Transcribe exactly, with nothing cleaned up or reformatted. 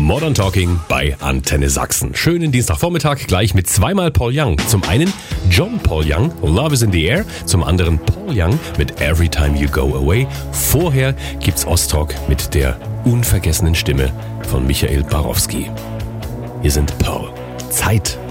Modern Talking bei Antenne Sachsen. Schönen Dienstagvormittag gleich mit zweimal Paul Young. Zum einen John Paul Young, Love is in the Air. Zum anderen Paul Young mit Every Time You Go Away. Vorher gibt's Ostrock mit der unvergessenen Stimme von Michael Barowski. Hier sind Pearl. Zeit.